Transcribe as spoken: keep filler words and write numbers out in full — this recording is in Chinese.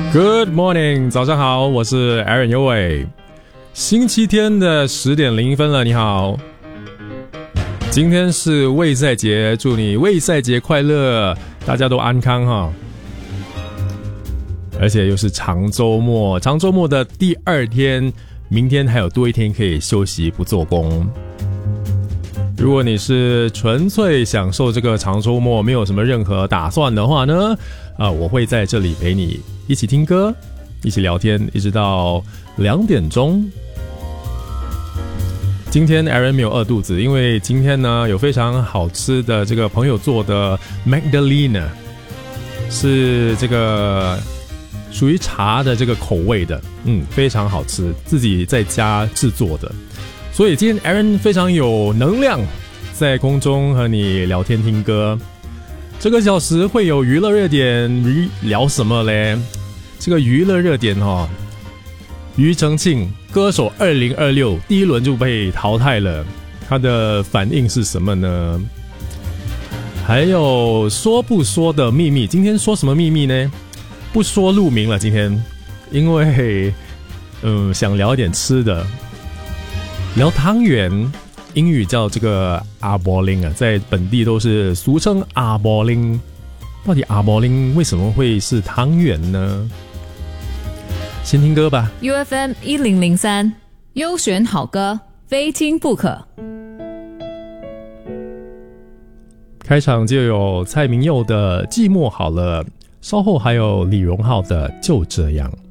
Good morning， 早上好，我是 Aaron 尤伟。星期天的十点零分了，你好。今天是卫赛节，祝你卫赛节快乐，大家都安康哈。而且又是长周末，长周末的第二天，明天还有多一天可以休息不做工。如果你是纯粹享受这个长周末，没有什么任何打算的话呢，呃，我会在这里陪你一起听歌，一起聊天，一直到两点钟。今天 Aaron 没有饿肚子，因为今天呢有非常好吃的这个朋友做的 Magdalena， 是这个属于茶的这个口味的，嗯，非常好吃，自己在家制作的。所以今天 Aaron 非常有能量，在空中和你聊天听歌。这个小时会有娱乐热点，聊什么嘞？这个娱乐热点哦，庾澄庆歌手二零二六第一轮就被淘汰了，他的反应是什么呢？还有说不说的秘密，今天说什么秘密呢？不说路名了，今天因为嗯想聊一点吃的。聊汤圆，英语叫这个阿波林啊，在本地都是俗称阿波林。到底阿波林为什么会是汤圆呢？先听歌吧。 U F M 一零零三优选好歌，非听不可。 开场就有蔡明佑的寂寞好了，稍后还有李荣浩的就这样。